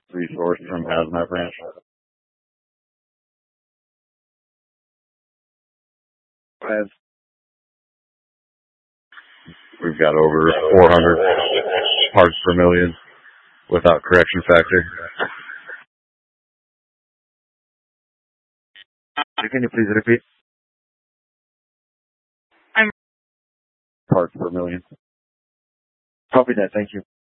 resource from Hazmat Branch. We've got over 400 parts per million without correction factor. Can you please repeat? I'm Parts per million. Copy that. Thank you.